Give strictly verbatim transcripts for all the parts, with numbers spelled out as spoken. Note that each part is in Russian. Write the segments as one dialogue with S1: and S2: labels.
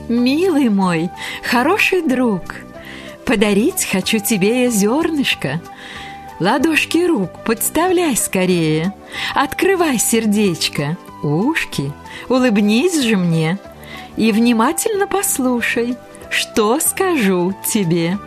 S1: Милый мой, хороший друг, подарить хочу тебе я зернышко. Ладошки рук подставляй скорее, открывай сердечко, ушки, улыбнись же мне и внимательно послушай, что скажу тебе.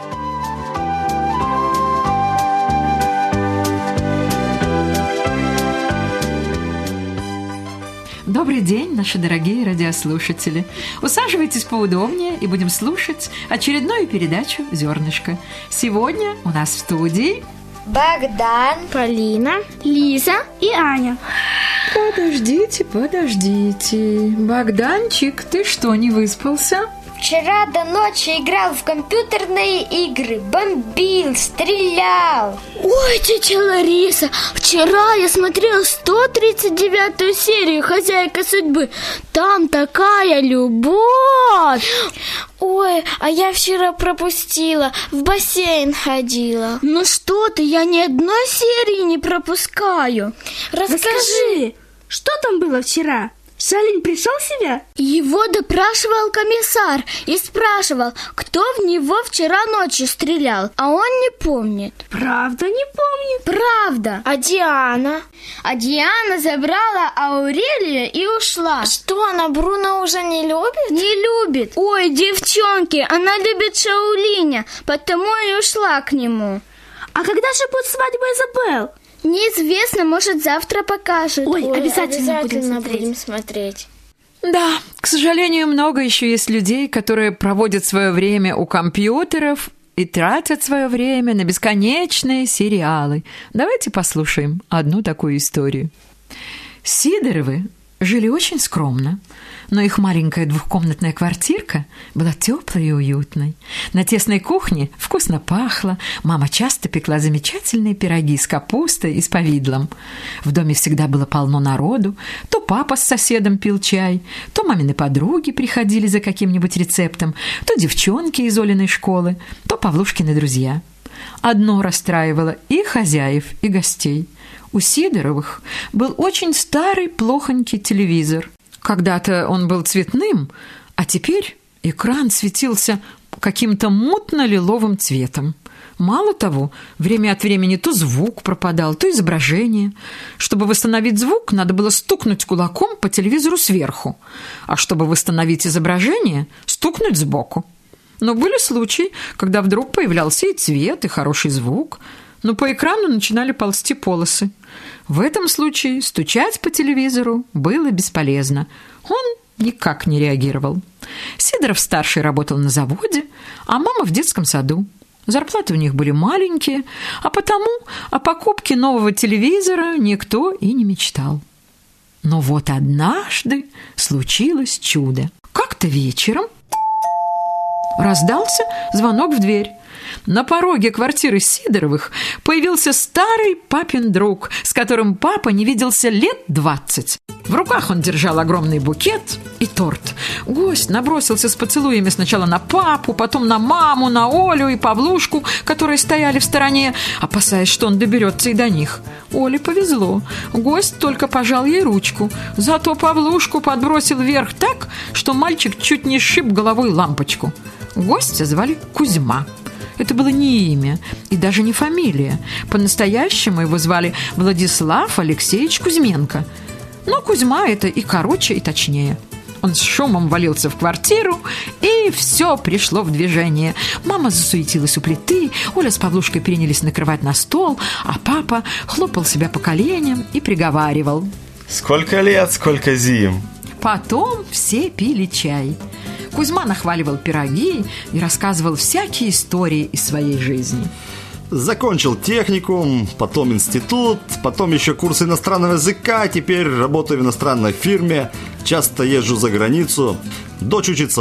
S1: Добрый день, наши дорогие радиослушатели. Усаживайтесь поудобнее и будем слушать очередную передачу «Зернышко». Сегодня у нас в студии
S2: Богдан,
S3: Полина, Лиза и Аня.
S1: Подождите, подождите. Богданчик, ты что, не выспался?
S2: Вчера до ночи играл в компьютерные игры, бомбил, стрелял.
S3: Ой, тетя Лариса, вчера я смотрел сто тридцать девятую серию «Хозяйка судьбы». Там такая любовь.
S2: Ой, а я вчера пропустила, в бассейн ходила.
S3: Ну что ты, я ни одной серии не пропускаю.
S2: Расскажи,
S4: Расскажи, что там было вчера? Шалин пришел в себя?
S3: Его допрашивал комиссар и спрашивал, кто в него вчера ночью стрелял, а он не помнит.
S4: Правда не помнит?
S3: Правда.
S2: А Диана?
S3: А Диана забрала Аурелию и ушла.
S2: Что, она Бруно уже не любит?
S3: Не любит. Ой, девчонки, она любит Шаолиня, потому и ушла к нему.
S4: А когда же будет свадьба Изабелл?
S3: Неизвестно, может, завтра покажут.
S4: Ой,
S2: Ой,
S4: обязательно,
S2: обязательно
S4: будем смотреть.
S2: будем смотреть.
S1: Да, к сожалению, много еще есть людей, которые проводят свое время у компьютеров и тратят свое время на бесконечные сериалы. Давайте послушаем одну такую историю. Сидоровы жили очень скромно, но их маленькая двухкомнатная квартирка была теплой и уютной. На тесной кухне вкусно пахло, мама часто пекла замечательные пироги с капустой и с повидлом. В доме всегда было полно народу, то папа с соседом пил чай, то мамины подруги приходили за каким-нибудь рецептом, то девчонки из Олиной школы, то Павлушкины друзья. Одно расстраивало и хозяев, и гостей. У Сидоровых был очень старый плохонький телевизор. Когда-то он был цветным, а теперь экран светился каким-то мутно-лиловым цветом. Мало того, время от времени то звук пропадал, то изображение. Чтобы восстановить звук, надо было стукнуть кулаком по телевизору сверху, а чтобы восстановить изображение, стукнуть сбоку. Но были случаи, когда вдруг появлялся и цвет, и хороший звук, но по экрану начинали ползти полосы. В этом случае стучать по телевизору было бесполезно. Он никак не реагировал. Сидоров-старший работал на заводе, а мама в детском саду. Зарплаты у них были маленькие, а потому о покупке нового телевизора никто и не мечтал. Но вот однажды случилось чудо. Как-то вечером раздался звонок в дверь. На пороге квартиры Сидоровых появился старый папин друг, с которым папа не виделся лет двадцать. В руках он держал огромный букет и торт. Гость набросился с поцелуями сначала на папу, потом на маму, на Олю и Павлушку, которые стояли в стороне, опасаясь, что он доберется и до них. Оле повезло. Гость только пожал ей ручку. Зато Павлушку подбросил вверх так, что мальчик чуть не сшиб головой лампочку. Гостя звали Кузьма. Это было не имя и даже не фамилия. По-настоящему его звали Владислав Алексеевич Кузьменко. Но Кузьма это и короче, и точнее. Он с шумом валился в квартиру, и все пришло в движение. Мама засуетилась у плиты, Оля с Павлушкой принялись накрывать на стол, а папа хлопал себя по коленям и приговаривал:
S5: «Сколько лет, сколько зим!»
S1: Потом все пили чай. Кузьма нахваливал пироги и рассказывал всякие истории из своей жизни.
S5: Закончил техникум, потом институт, потом еще курсы иностранного языка. Теперь работаю в иностранной фирме, часто езжу за границу. Дочь учится